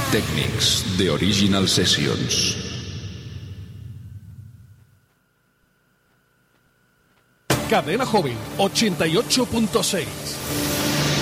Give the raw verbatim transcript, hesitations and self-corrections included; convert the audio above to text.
Technics de Original Sessions. Cadena Joven ochenta y ocho punto seis.